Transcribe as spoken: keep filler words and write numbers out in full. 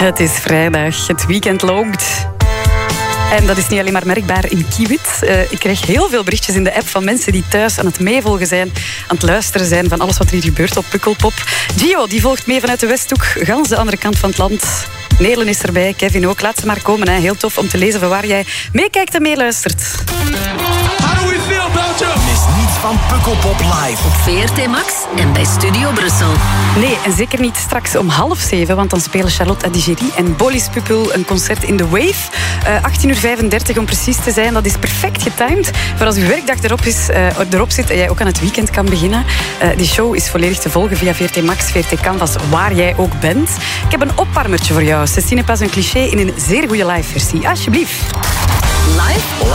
Het is vrijdag, het weekend loopt. En dat is niet alleen maar merkbaar in Kiewit. Uh, ik krijg heel veel berichtjes in de app van mensen die thuis aan het meevolgen zijn, aan het luisteren zijn van alles wat er hier gebeurt op Pukkelpop. Gio, die volgt mee vanuit de Westhoek, gans de andere kant van het land. Nelen is erbij, Kevin ook. Laat ze maar komen, hè. Heel tof om te lezen van waar jij meekijkt en meeluistert. How do we feel, Belgium? Mis niets van Pukkelpop live. Op V R T Max en bij Studio Brussel. Nee, en zeker niet straks om half zeven, want dan spelen Charlotte Adigéry en Bolis Pupul een concert in The Wave. Uh, achttien uur vijfendertig om precies te zijn. Dat is perfect getimed voor als uw werkdag erop, is, uh, erop zit en jij ook aan het weekend kan beginnen. Uh, die show is volledig te volgen via V R T Max, V R T Canvas, waar jij ook bent. Ik heb een opwarmertje voor jou. Cécile Pas een cliché in een zeer goede live versie. Alsjeblieft. Live?